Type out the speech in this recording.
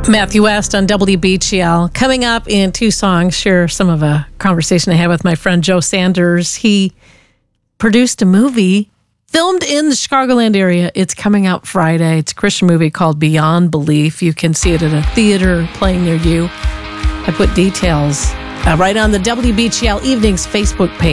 Matthew West on WBGL. Coming up in two songs, share some of a conversation I had with my friend Joe Sanders. He produced a movie filmed in the Chicagoland area. It's coming out Friday. It's a Christian movie called Beyond Belief. You can see it at a theater playing near you. I put details right on the WBGL Evenings Facebook page.